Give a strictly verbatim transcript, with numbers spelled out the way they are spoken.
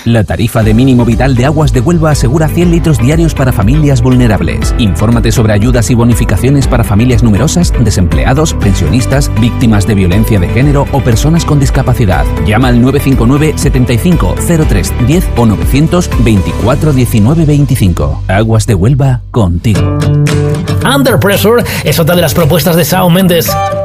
La tarifa de mínimo vital de Aguas de Huelva asegura cien litros diarios para familias vulnerables. Infórmate sobre ayudas y bonificaciones para familias numerosas, desempleados, pensionistas, víctimas de violencia de género o personas con discapacidad. Llama al nueve cinco nueve, setenta y cinco, cero tres, diez o novecientos veinticuatro diecinueve veinticinco. Aguas de Huelva, contigo. Under Pressure es otra de las propuestas de Shawn Mendes.